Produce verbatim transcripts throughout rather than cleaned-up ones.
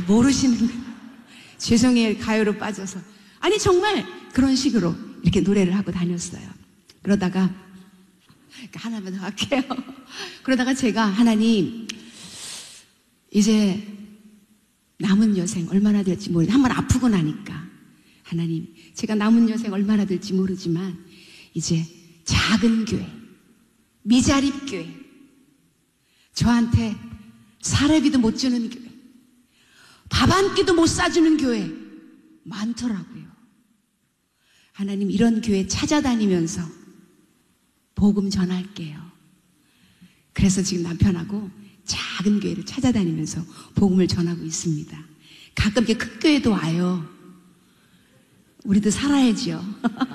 모르시는 거예요. 죄송해요, 가요로 빠져서. 아니 정말 그런 식으로 이렇게 노래를 하고 다녔어요. 그러다가 하나만 더 할게요. 그러다가 제가 하나님 이제 남은 여생 얼마나 될지 모르겠는데 한번 아프고 나니까 하나님 제가 남은 여생 얼마나 될지 모르지만 이제 작은 교회, 미자립 교회, 저한테 사례비도 못 주는 교회, 밥 한 끼도 못 사주는 교회 많더라고요. 하나님 이런 교회 찾아다니면서 복음 전할게요. 그래서 지금 남편하고 작은 교회를 찾아다니면서 복음을 전하고 있습니다. 가끔 이렇게 큰 교회도 와요. 우리도 살아야죠.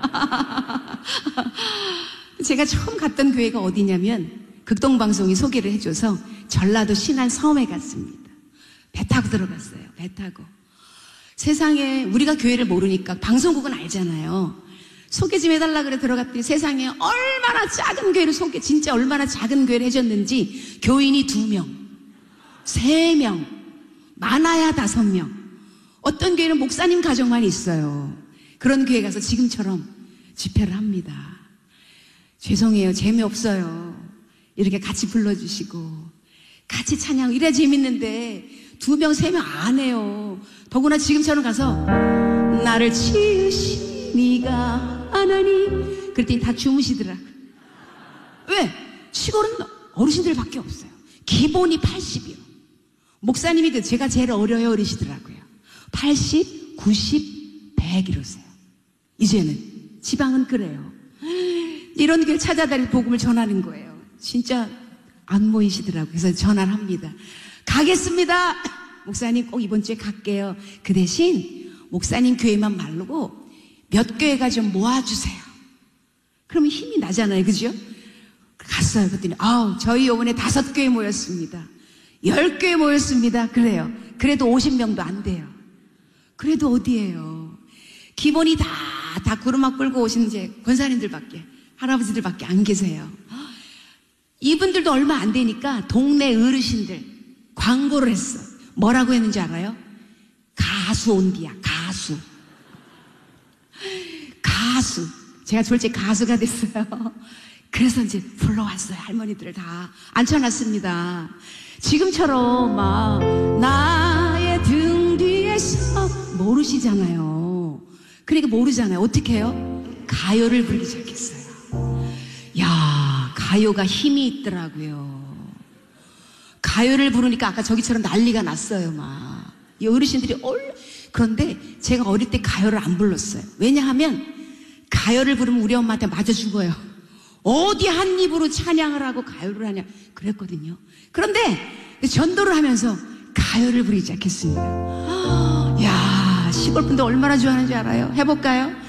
제가 처음 갔던 교회가 어디냐면 극동방송이 소개를 해줘서 전라도 신안 섬에 갔습니다. 배 타고 들어갔어요. 배 타고. 세상에 우리가 교회를 모르니까 방송국은 알잖아요. 소개 좀 해달라 그래 들어갔더니 세상에 얼마나 작은 교회를 소개, 진짜 얼마나 작은 교회를 해줬는지 교인이 두 명, 세 명, 많아야 다섯 명. 어떤 교회는 목사님 가정만 있어요. 그런 교회 가서 지금처럼 집회를 합니다. 죄송해요. 재미없어요. 이렇게 같이 불러주시고 같이 찬양 이래 재밌는데 두 명, 세 명 안 해요. 더구나 지금처럼 가서 나를 지으신 네가 하나님 그랬더니 다 주무시더라고요. 왜? 시골은 어르신들밖에 없어요. 기본이 팔십이요. 목사님이 그 제가 제일 어려요 어리시더라고요. 팔십, 구십, 백 이러세요. 이제는 지방은 그래요. 이런 길 찾아다니 복음을 전하는 거예요. 진짜 안 모이시더라고요. 그래서 전화를 합니다. 가겠습니다. 목사님 꼭 이번 주에 갈게요. 그 대신 목사님 교회만 말고 몇 교회가 좀 모아주세요. 그러면 힘이 나잖아요. 그죠? 갔어요. 그랬더니 아우 저희 요번에 다섯 교회 모였습니다. 열 교회 모였습니다. 그래요. 그래도 오십 명도 안 돼요. 그래도 어디예요? 기본이 다, 다 구르막 끌고 오신 이제 권사님들밖에, 할아버지들밖에 안 계세요. 이분들도 얼마 안 되니까 동네 어르신들 광고를 했어. 뭐라고 했는지 알아요? 가수 온디야, 가수. 가수. 제가 졸지 가수가 됐어요. 그래서 이제 불러왔어요. 할머니들을 다 앉혀놨습니다. 지금처럼 막 나의 등 뒤에서 모르시잖아요. 그러니까 모르잖아요. 어떻게 해요? 가요를 부르기 시작했어요. 야, 가요가 힘이 있더라고요. 가요를 부르니까 아까 저기처럼 난리가 났어요. 막 이 어르신들이 얼 그런데 제가 어릴 때 가요를 안 불렀어요. 왜냐하면 가요를 부르면 우리 엄마한테 맞아 죽어요. 어디 한 입으로 찬양을 하고 가요를 하냐 그랬거든요. 그런데 전도를 하면서 가요를 부르기 시작했습니다. 야, 시골 분들 얼마나 좋아하는지 알아요? 해볼까요?